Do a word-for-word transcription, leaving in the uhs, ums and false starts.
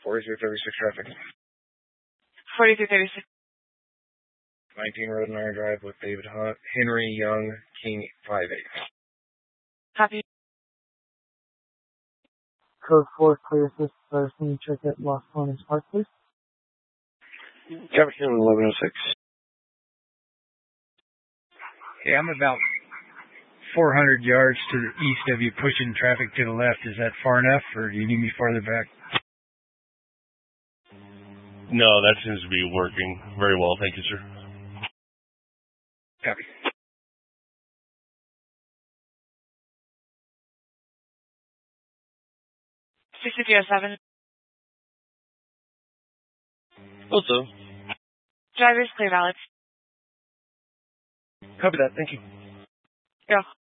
forty-three thirty-six traffic. forty-three thirty-six. nineteen Road and Iron Drive with David Hunt, Henry Young, King five eight. Copy. Code four, clear assist, first name check at Lost Corners Park, please. Traffic eleven oh six. Yeah, I'm about four hundred yards to the east of you, pushing traffic to the left. Is that far enough, or do you need me farther back? No, that seems to be working very well. Thank you, sir. Copy. sixty-three oh seven. Also. Driver's clear valid. Copy that. Thank you. Go.